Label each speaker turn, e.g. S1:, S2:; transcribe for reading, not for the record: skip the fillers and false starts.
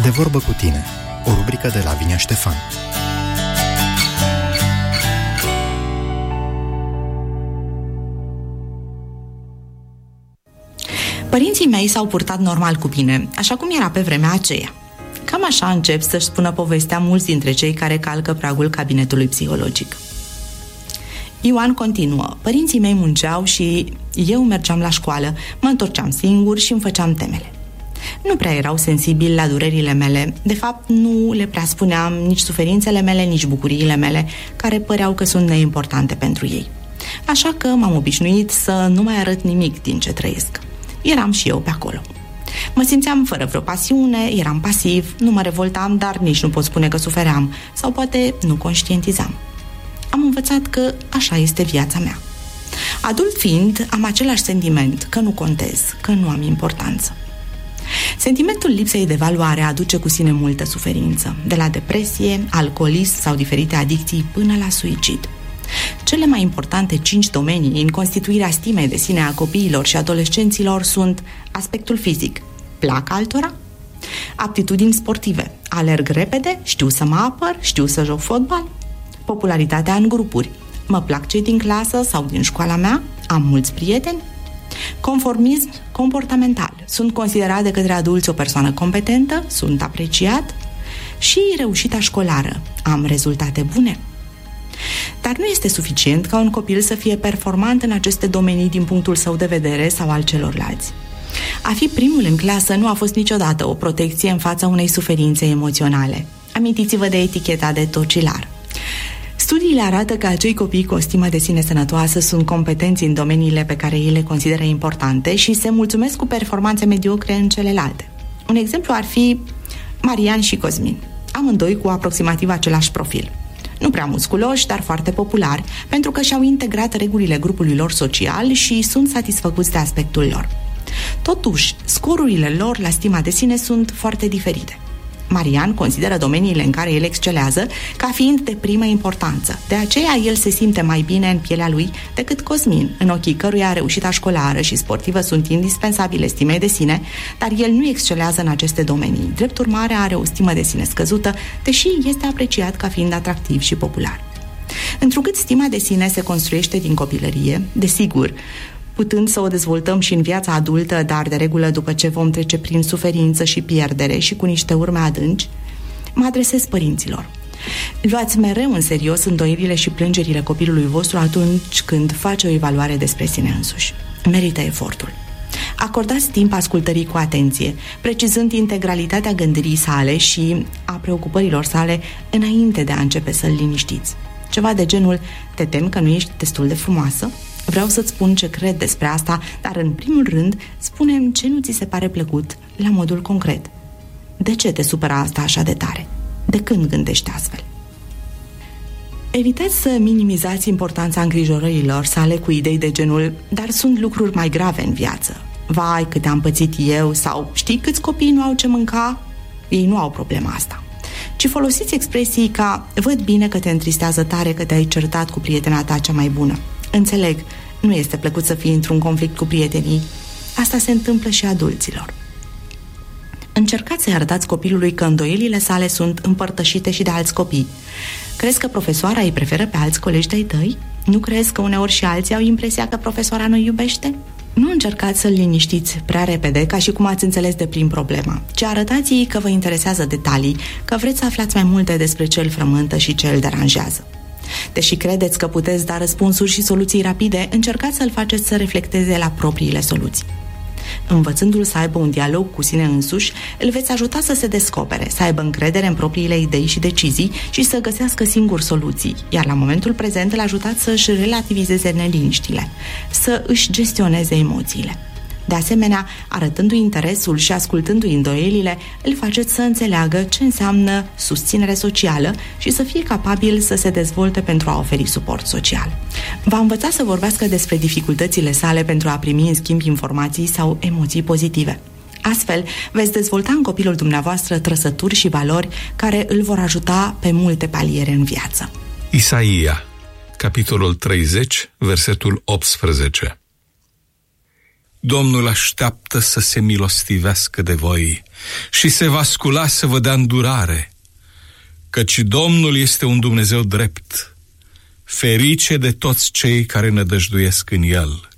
S1: De vorbă cu tine, o rubrică de Lavinia Ștefan.
S2: Părinții mei s-au purtat normal cu mine, așa cum era pe vremea aceea. Cam așa încep să-și spună povestea mulți dintre cei care calcă pragul cabinetului psihologic. Ioan continuă. Părinții mei munceau și eu mergeam la școală, mă întorceam singur și îmi făceam temele. Nu prea erau sensibili la durerile mele, de fapt nu le prea spuneam nici suferințele mele, nici bucuriile mele, care păreau că sunt neimportante pentru ei. Așa că m-am obișnuit să nu mai arăt nimic din ce trăiesc. Eram și eu pe acolo. Mă simțeam fără vreo pasiune, eram pasiv, nu mă revoltam, dar nici nu pot spune că sufeream, sau poate nu conștientizam. Am învățat că așa este viața mea. Adult fiind, am același sentiment, că nu contez, că nu am importanță. Sentimentul lipsei de valoare aduce cu sine multă suferință, de la depresie, alcoolism sau diferite adicții până la suicid. Cele mai importante 5 domenii în constituirea stimei de sine a copiilor și adolescenților sunt aspectul fizic, plac altora, aptitudini sportive, alerg repede, știu să mă apăr, știu să joc fotbal, popularitatea în grupuri, mă plac cei din clasă sau din școala mea, am mulți prieteni, conformism comportamental, sunt considerat de către adulți o persoană competentă, sunt apreciat, și reușita școlară, am rezultate bune. Dar nu este suficient ca un copil să fie performant în aceste domenii din punctul său de vedere sau al celorlalți. A fi primul în clasă nu a fost niciodată o protecție în fața unei suferințe emoționale. Amintiți-vă de eticheta de tocilar. Studiile arată că acei copii cu o stimă de sine sănătoasă sunt competenți în domeniile pe care ei le consideră importante și se mulțumesc cu performanțe mediocre în celelalte. Un exemplu ar fi Marian și Cosmin, amândoi cu aproximativ același profil. Nu prea musculoși, dar foarte populari, pentru că și-au integrat regulile grupului lor social și sunt satisfăcuți de aspectul lor. Totuși, scorurile lor la stima de sine sunt foarte diferite. Marian consideră domeniile în care el excelează ca fiind de primă importanță. De aceea el se simte mai bine în pielea lui decât Cosmin, în ochii căruia reușita școlară și sportivă sunt indispensabile stimei de sine, dar el nu excelează în aceste domenii. Drept urmare, are o stimă de sine scăzută, deși este apreciat ca fiind atractiv și popular. Întrucât stima de sine se construiește din copilărie, desigur, putând să o dezvoltăm și în viața adultă, dar de regulă după ce vom trece prin suferință și pierdere și cu niște urme adânci, mă adresez părinților. Luați mereu în serios îndoielile și plângerile copilului vostru atunci când face o evaluare despre sine însuși. Merită efortul. Acordați timp ascultării cu atenție, precizând integralitatea gândirii sale și a preocupărilor sale înainte de a începe să-l liniștiți. Ceva de genul, te tem că nu ești destul de frumoasă? Vreau să-ți spun ce cred despre asta, dar în primul rând, spune-mi ce nu ți se pare plăcut la modul concret. De ce te supără asta așa de tare? De când gândești astfel? Evitați să minimizați importanța îngrijorărilor sale cu idei de genul, dar sunt lucruri mai grave în viață. Vai, câte am pățit eu, sau știi câți copii nu au ce mânca? Ei nu au problema asta. Ci folosiți expresii ca, văd bine că te întristează tare că te-ai certat cu prietena ta cea mai bună. Înțeleg, nu este plăcut să fii într-un conflict cu prietenii. Asta se întâmplă și adulților. Încercați să-i arătați copilului că îndoielile sale sunt împărtășite și de alți copii. Crezi că profesoara îi preferă pe alți colegi de-ai tăi? Nu crezi că uneori și alții au impresia că profesoara nu iubește? Nu încercați să-l liniștiți prea repede, ca și cum ați înțeles de plin problema, ci arătați-i că vă interesează detalii, că vreți să aflați mai multe despre ce îl frământă și ce îl deranjează. Deși credeți că puteți da răspunsuri și soluții rapide, încercați să-l faceți să reflecteze la propriile soluții. Învățându-l să aibă un dialog cu sine însuși, îl veți ajuta să se descopere, să aibă încredere în propriile idei și decizii și să găsească singur soluții, iar la momentul prezent îl ajutați să își relativizeze neliniștile, să își gestioneze emoțiile. De asemenea, arătându-i interesul și ascultându-i îndoielile, îl faceți să înțeleagă ce înseamnă susținere socială și să fie capabil să se dezvolte pentru a oferi suport social. Va învăța să vorbească despre dificultățile sale pentru a primi în schimb informații sau emoții pozitive. Astfel, veți dezvolta în copilul dumneavoastră trăsături și valori care îl vor ajuta pe multe paliere în viață.
S3: Isaia, capitolul 30, versetul 18. Domnul așteaptă să se milostivească de voi și se va scula să vă dea îndurare, căci Domnul este un Dumnezeu drept, ferice de toți cei care nădăjduiesc în El.